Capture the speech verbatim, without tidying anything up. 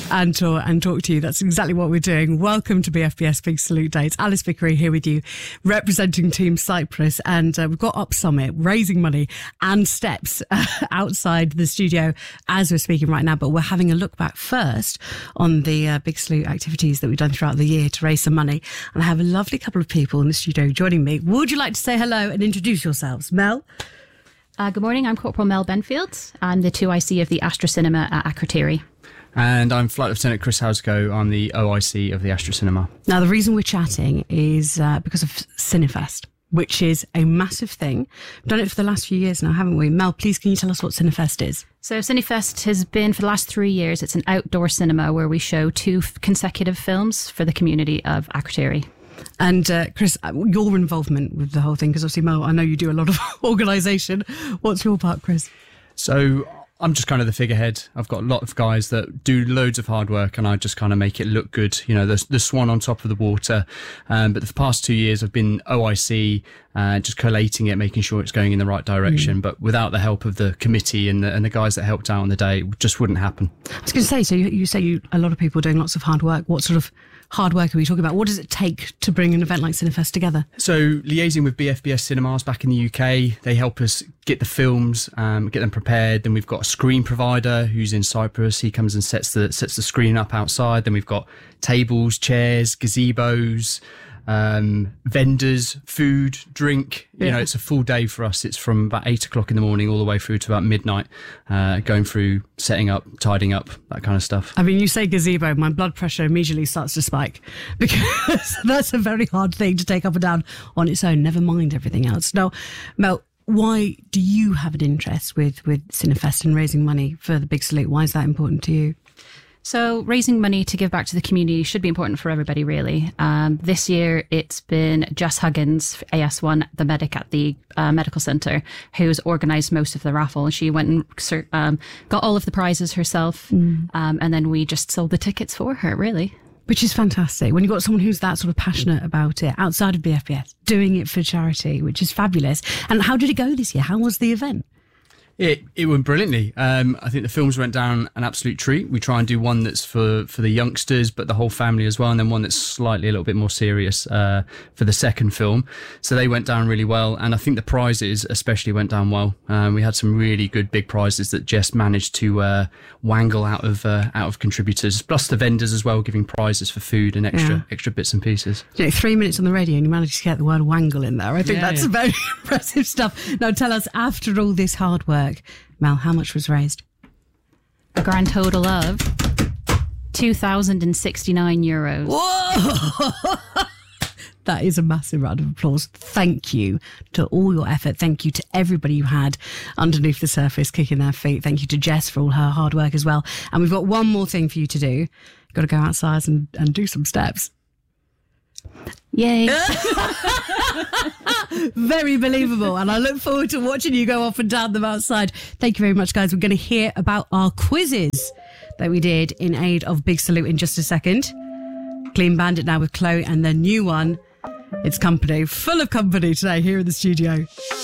and tour and talk to you. That's exactly what we're doing. Welcome to B F B S Big Salute Day. It's Alice Vickery here with you, representing Team Cyprus, and uh, we've got Up Summit raising money and steps uh, outside the studio as we're speaking right now. But we're having a look back first on the uh, Big Salute activities that we've done throughout the year to raise some money. And I have a lovely couple of people in the studio joining me. Would you like to say hello and introduce yourselves? Mel? Uh, good morning, I'm Corporal Mel Benfield. I'm the two I C of the Astra Cinema at Akrotiri. And I'm Flight Lieutenant Chris Housego. I'm the O I C of the Astra Cinema. Now, the reason we're chatting is uh, because of Cinefest, which is a massive thing. We've done it for the last few years now, haven't we? Mel, please, can you tell us what Cinefest is? So Cinefest has been, for the last three years, it's an outdoor cinema where we show two f- consecutive films for the community of Akrotiri. And uh, Chris, your involvement with the whole thing, because obviously, Mel, I know you do a lot of organisation. What's your part, Chris? So I'm just kind of the figurehead. I've got a lot of guys that do loads of hard work, and I just kind of make it look good. You know, the, the swan on top of the water. Um, but the past two years, I've been O I C, uh, just collating it, making sure it's going in the right direction. Mm. But without the help of the committee and the, and the guys that helped out on the day, it just wouldn't happen. I was going to say, so you, you say you a lot of people doing lots of hard work. What sort of hard work are we talking about? What does it take to bring an event like Cinefest together? So liaising with B F B S Cinemas back in the U K, they help us get the films, um, get them prepared. Then we've got a screen provider who's in Cyprus. He comes and sets the sets the screen up outside. Then we've got tables, chairs, gazebos, um, vendors, food, drink. You yeah. know, it's a full day for us. It's from about eight o'clock in the morning all the way through to about midnight, uh, going through setting up, tidying up, that kind of stuff. I mean, you say gazebo, my blood pressure immediately starts to spike because that's a very hard thing to take up and down on its own, never mind everything else. Now, Mel, why do you have an interest with, with Cinefest and raising money for the Big Salute? Why is that important to you? So raising money to give back to the community should be important for everybody, really. Um, this year, it's been Jess Huggins, A S one, the medic at the uh, medical centre, who's organised most of the raffle. And she went and um, got all of the prizes herself. Mm. Um, and then we just sold the tickets for her, really. Which is fantastic. When you've got someone who's that sort of passionate about it, outside of B F B S, doing it for charity, which is fabulous. And how did it go this year? How was the event? It it went brilliantly. Um, I think the films went down an absolute treat. We try and do one that's for, for the youngsters, but the whole family as well, and then one that's slightly a little bit more serious uh, for the second film. So they went down really well, and I think the prizes especially went down well. Um, we had some really good big prizes that Jess managed to uh, wangle out of uh, out of contributors, plus the vendors as well, giving prizes for food and extra yeah. extra bits and pieces. You know, three minutes on the radio and you managed to get the word wangle in there. I think yeah, that's yeah. very impressive stuff. Now tell us, after all this hard work, Mel, how much was raised? A grand total of two thousand sixty-nine euros. Whoa! That is a massive round of applause. Thank you to all your effort. Thank you to everybody you had underneath the surface kicking their feet. Thank you to Jess for all her hard work as well. And we've got one more thing for you to do. You've got to go outside and, and do some steps. Yay. Very believable, and I look forward to watching you go up and down them outside. Thank you very much, guys. We're going to hear about our quizzes that we did in aid of Big Salute in just a second. Clean Bandit now with Chloe, and the new one, it's company, full of company today here in the studio.